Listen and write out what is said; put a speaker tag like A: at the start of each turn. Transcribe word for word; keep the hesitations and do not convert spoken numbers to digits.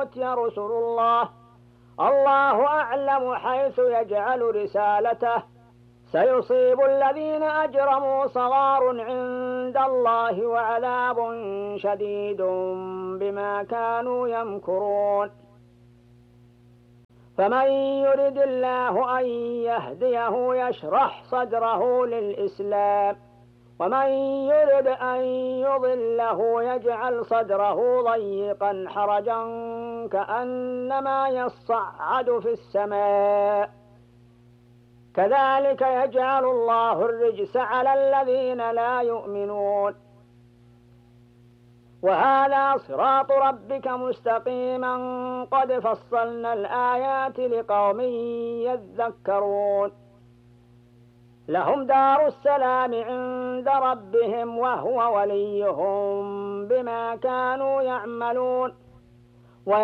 A: قالت يرسل الله الله أعلم حيث يجعل رسالته سيصيب الذين أجرموا صغار عند الله وعذاب شديد بما كانوا يمكرون فمن يرد الله أن يهديه يشرح صدره للإسلام ومن يرد أن يضله يجعل صدره ضيقا حرجا كأنما يصعد في السماء كذلك يجعل الله الرجس على الذين لا يؤمنون وهذا صراط ربك مستقيما قد فصلنا الآيات لقوم يذكرون لهم دار السلام عند ربهم وهو وليهم بما كانوا يعملون